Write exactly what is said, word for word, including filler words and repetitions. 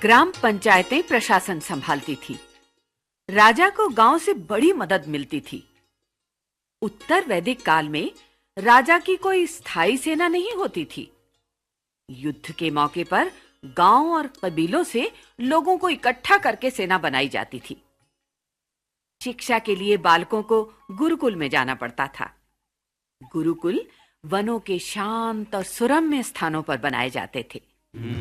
ग्राम पंचायतें प्रशासन संभालती थी। राजा को गांव से बड़ी मदद मिलती थी। उत्तर वैदिक काल में राजा की कोई स्थायी सेना नहीं होती थी। युद्ध के मौके पर गांव और कबीलों से लोगों को इकट्ठा करके सेना बनाई जाती थी। शिक्षा के लिए बालकों को गुरुकुल में जाना पड़ता था। गुरुकुल वनों के शांत और सुरम्य स्थानों पर बनाए जाते थे।